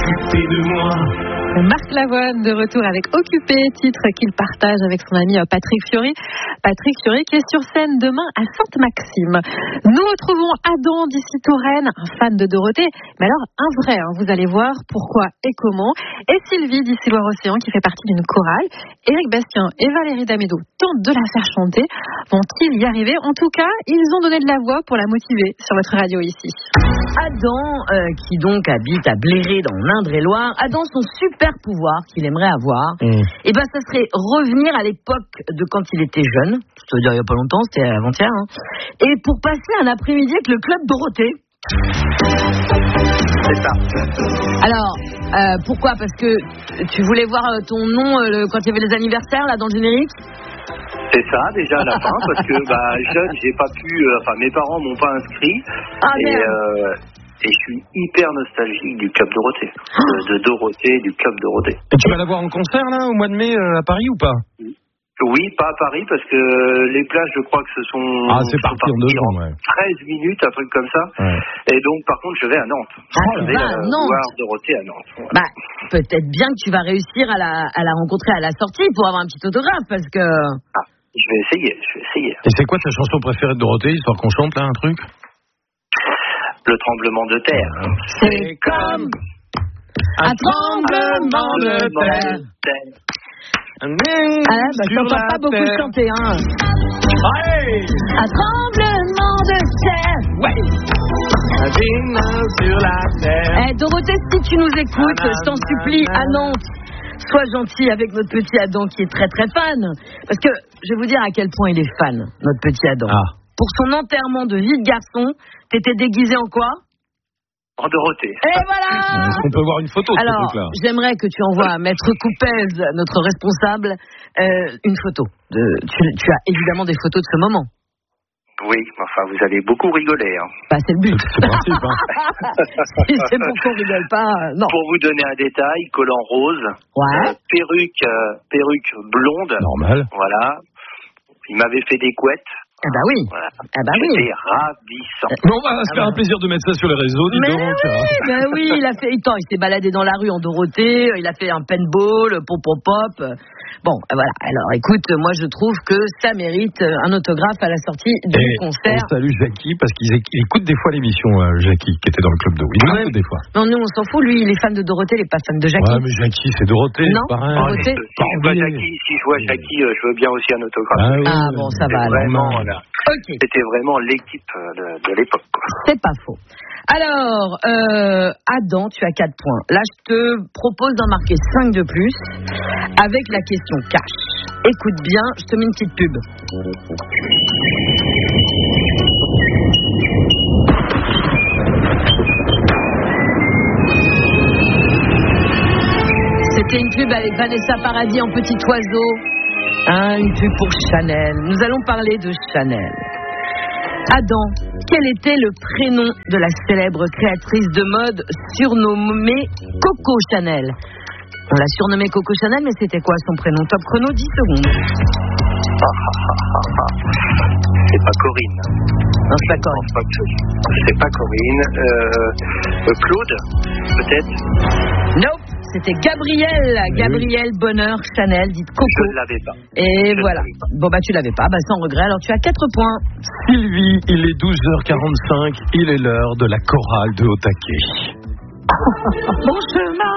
occupé de moi. Marc Lavoine de retour avec Occupé, titre qu'il partage avec son ami Patrick Fiori. Patrick Fiori qui est sur scène demain à Sainte-Maxime. Nous retrouvons Adam d'ici Touraine, un fan de Dorothée, mais alors un vrai, vous allez voir pourquoi et comment. Et Sylvie d'ici Loire-Océan qui fait partie d'une chorale. Éric Bastien et Valérie Damédo tentent de la faire chanter. Vont-ils y arriver? En tout cas, ils ont donné de la voix pour la motiver sur votre radio ici. Adam, qui donc habite à Bléré dans l'Indre-et-Loire, a dans son super pouvoir qu'il aimerait avoir, et ben ça serait revenir à l'époque de quand il était jeune, c'est-à-dire il n'y a pas longtemps, c'était avant-hier, et pour passer un après-midi avec le club Dorothée. C'est ça. Alors, pourquoi? Parce que tu voulais voir ton nom quand il y avait les anniversaires là dans le générique? C'est ça, déjà à la fin, parce que jeune, j'ai pas pu, mes parents m'ont pas inscrit, et je suis hyper nostalgique du Club Dorothée, de Dorothée, du Club Dorothée. Et tu vas la voir en concert là au mois de mai à Paris ou pas? Oui, pas à Paris, parce que les places, je crois que ce sont... c'est parti en 2 ans, ouais. 13 minutes, un truc comme ça. Ouais. Et donc, par contre, je vais à Nantes. Je vais voir Dorothée à Nantes. Voilà. Peut-être bien que tu vas réussir à la rencontrer à la sortie pour avoir un petit autographe, parce que... Je vais essayer. Et c'est quoi ta chanson préférée de Dorothée, histoire qu'on chante là, un truc? Le tremblement de terre. C'est comme un tremblement de terre. Je t'entends pas beaucoup chanter, Ouais. Un tremblement de terre. Ouais. Sur la terre. Dorothée, si tu nous écoutes, je t'en supplie, à Nantes, sois gentil avec notre petit Adam qui est très très fan. Parce que je vais vous dire à quel point il est fan, notre petit Adam. Pour son enterrement de vie de garçon, t'étais déguisé en quoi? En Dorothée. Et voilà. Est-ce qu'on peut voir une photo de ce Alors, truc-là? j'aimerais que tu envoies à Maître Coupez, notre responsable, une photo. Tu as évidemment des photos de ce moment. Oui, vous allez beaucoup rigoler. C'est le but. C'est possible, Si c'est pour qu'on rigole pas, non. Pour vous donner un détail, collant rose, perruque blonde. Normal. Voilà. Il m'avait fait des couettes. Oui. Voilà. Oui. C'était ravissant. Bon, on va se faire un plaisir de mettre ça sur les réseaux, dis donc. Oui, il s'est baladé dans la rue en Dorothée, il a fait un paintball, pop. Bon, voilà. Alors, écoute, moi, je trouve que ça mérite un autographe à la sortie du concert. On salue Jackie, parce qu'il écoute des fois l'émission, Jackie, qui était dans le club d'eau. Il écoute des fois. Non, nous, on s'en fout. Lui, il est fan de Dorothée, il n'est pas fan de Jackie. Ouais, mais Jackie, c'est Dorothée. Non, pareil. Dorothée. Si je vois Jackie, je veux bien aussi un autographe. Bon, ça va. C'était vraiment l'équipe de l'époque. C'est pas faux. Alors, Adam, tu as 4 points. Là, je te propose d'en marquer 5 de plus avec la question cash. Écoute bien, je te mets une petite pub. C'était une pub avec Vanessa Paradis en petit oiseau. Une pub pour Chanel. Nous allons parler de Chanel. Adam, quel était le prénom de la célèbre créatrice de mode surnommée Coco Chanel? On l'a surnommée Coco Chanel, mais c'était quoi son prénom? Top chrono, 10 secondes. C'est pas Corinne. Non, c'est pas Corinne. C'est pas Corinne. Claude, peut-être? Nope. C'était Gabrielle Bonheur Chanel, dite Coco. Je ne l'avais pas. Et voilà. Bon, tu l'avais pas, sans regret. Alors, tu as 4 points. Sylvie, il est 12h45. Il est l'heure de la chorale de Haut-Taquet. Mon chemin.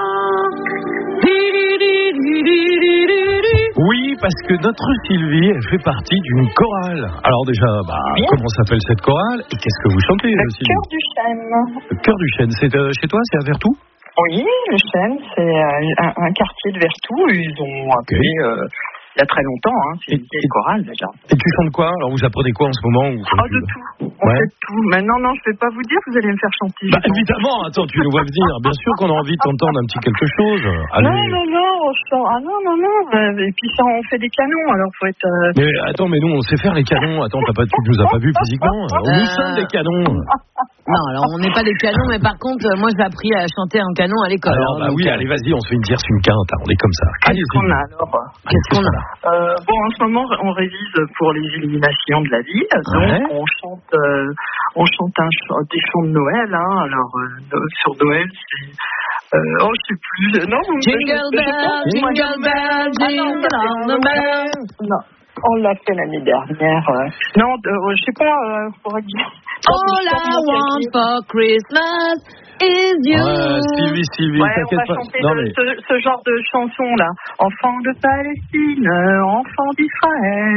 Oui, parce que notre Sylvie, elle fait partie d'une chorale. Alors déjà, comment s'appelle cette chorale? Et qu'est-ce que vous chantez, Sylvie? Cœur du Chêne. Le Cœur du Chêne. C'est chez toi? C'est à Vertou? Oui, le Chêne, c'est un quartier de Vertou. Ils ont appelé il y a très longtemps. C'est une vieille chorale déjà. Et tu chantes quoi? Alors vous apprenez quoi en ce moment? De tout. On fait tout. Mais non, je ne vais pas vous dire, vous allez me faire chanter. Évidemment, attends, tu nous vois venir. Bien sûr qu'on a envie d'entendre un petit quelque chose. Allez. Non. Et puis ça, on fait des canons, alors faut être... Mais attends, mais nous, on sait faire les canons. Attends, tu nous as pas vus physiquement? Nous sommes des canons. Non, alors on n'est pas des canons, mais par contre, moi j'ai appris à chanter un canon à l'école. Alors, allez, vas-y, on se fait une tierce, une quinte. On est comme ça. Qu'est-ce qu'on a alors? En ce moment, on révise pour les illuminations de la ville. Donc, on chante des chants de Noël. Alors, sur Noël, c'est Je sais plus. Non, Jingle bell, jingle bell, jingle all the bell. Non, on l'a fait l'année dernière. Non, je sais pas. Faudrait que... All I want for Christmas is you. Sylvie, ouais, t'inquiète on va pas. chanter Non, mais... ce genre de chanson là. Enfant de Palestine, enfant d'Israël.